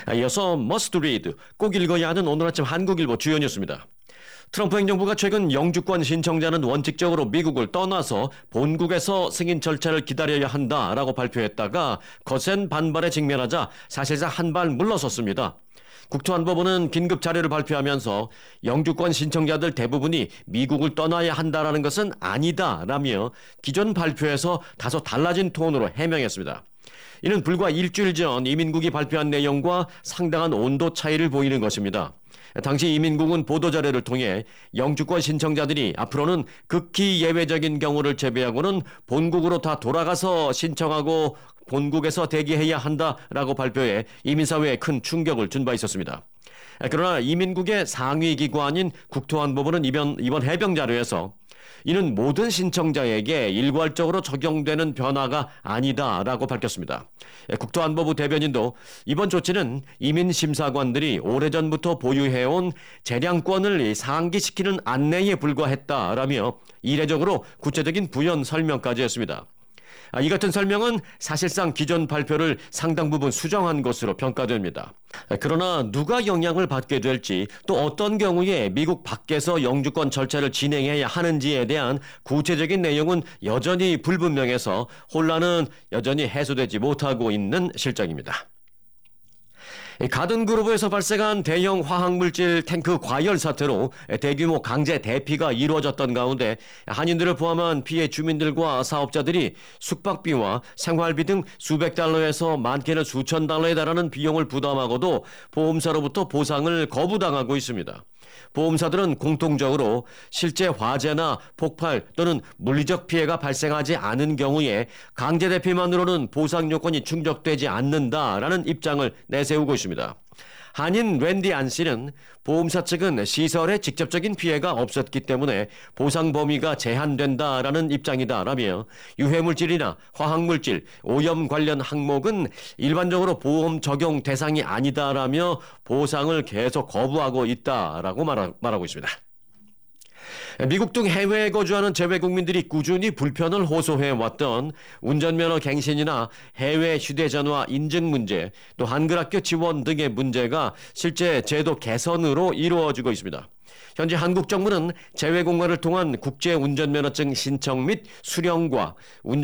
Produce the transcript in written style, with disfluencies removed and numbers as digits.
이어서 must read, 꼭 읽어야 하는 오늘 아침 한국일보 주요 뉴스입니다. 트럼프 행정부가 최근 영주권 신청자는 원칙적으로 미국을 떠나서 본국에서 승인 절차를 기다려야 한다라고 발표했다가 거센 반발에 직면하자 사실상 한 발 물러섰습니다. 국토안보부는 긴급 자료를 발표하면서 영주권 신청자들 대부분이 미국을 떠나야 한다라는 것은 아니다라며 기존 발표에서 다소 달라진 톤으로 해명했습니다. 이는 불과 일주일 전 이민국이 발표한 내용과 상당한 온도 차이를 보이는 것입니다. 당시 이민국은 보도자료를 통해 영주권 신청자들이 앞으로는 극히 예외적인 경우를 제외하고는 본국으로 다 돌아가서 신청하고 본국에서 대기해야 한다라고 발표해 이민사회에 큰 충격을 준 바 있었습니다. 그러나 이민국의 상위 기관인 국토안보부는 이번 해명 자료에서 이는 모든 신청자에게 일괄적으로 적용되는 변화가 아니다라고 밝혔습니다. 국토안보부 대변인도 이번 조치는 이민심사관들이 오래전부터 보유해온 재량권을 상기시키는 안내에 불과했다라며 이례적으로 구체적인 부연 설명까지 했습니다. 이 같은 설명은 사실상 기존 발표를 상당 부분 수정한 것으로 평가됩니다. 그러나 누가 영향을 받게 될지 또 어떤 경우에 미국 밖에서 영주권 절차를 진행해야 하는지에 대한 구체적인 내용은 여전히 불분명해서 혼란은 여전히 해소되지 못하고 있는 실정입니다. 가든그루브에서 발생한 대형 화학물질 탱크 과열 사태로 대규모 강제 대피가 이루어졌던 가운데 한인들을 포함한 피해 주민들과 사업자들이 숙박비와 생활비 등 수백 달러에서 많게는 수천 달러에 달하는 비용을 부담하고도 보험사로부터 보상을 거부당하고 있습니다. 보험사들은 공통적으로 실제 화재나 폭발 또는 물리적 피해가 발생하지 않은 경우에 강제 대피만으로는 보상 요건이 충족되지 않는다라는 입장을 내세우고 있습니다. 한인 랜디 안 씨는 보험사 측은 시설에 직접적인 피해가 없었기 때문에 보상 범위가 제한된다라는 입장이다라며 유해물질이나 화학물질, 오염 관련 항목은 일반적으로 보험 적용 대상이 아니다라며 보상을 계속 거부하고 있다라고 말하고 있습니다. 미국 등 해외에 거주하는 재외국민들이 꾸준히 불편을 호소해왔던 운전면허 갱신이나 해외 휴대전화 인증 문제, 또 한글학교 지원 등의 문제가 실제 제도 개선으로 이루어지고 있습니다. 현재 한국 정부는 재외국가를 통한 국제운전면허증 신청 및 수령과